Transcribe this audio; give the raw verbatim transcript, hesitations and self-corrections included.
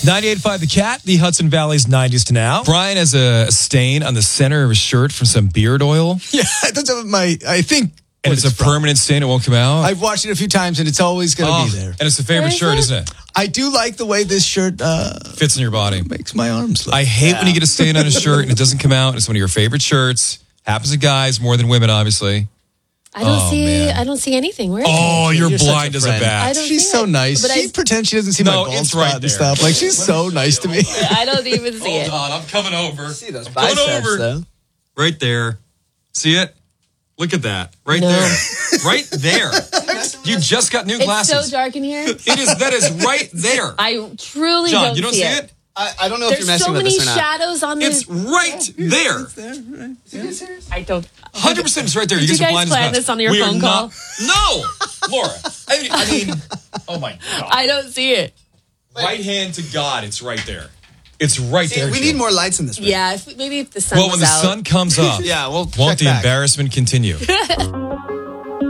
ninety-eight point five The Cat, the Hudson Valley's nineties to now. Brian has a stain on the center of his shirt from some beard oil. Yeah, that's my, I think. And it's, it's a from. permanent stain. It won't come out. I've washed it a few times, and it's always going to oh, be there. And it's a favorite shirt, it? isn't it? I do like the way this shirt uh, fits in your body. Makes my arms look. I hate yeah. when you get a stain on a shirt and it doesn't come out. It's one of your favorite shirts. Happens to guys more than women, obviously. I don't oh, see. Man. I don't see anything. Where is oh, it? you're, you're blind as a bat. She's so nice. But she I, pretends she doesn't see no, my bald it's spot right and there. stuff. Like she's so nice to me. I don't even see Hold it. Hold on, I'm coming over. See those I'm biceps, coming over. though. Right there. See it? Look at that. Right no. there. Right there. You just got new glasses. It's so dark in here. It is. That is right there. I truly John, don't, you don't see, see it. it? I, I don't know There's if you're messing so with many this or not. shadows on this. It's right there. It's there. Right. Yeah. serious? I don't. one hundred percent it's right there. Did you you guys, guys plan this on your we phone call? Not, no, Laura. I mean, I mean, oh my God. I don't see it. Right hand to God, it's right there. It's right See, there. we Joe. need more lights in this room. Yeah, if, maybe if the sun Well, was when the out. sun comes up, yeah, we'll won't check the back. embarrassment continue?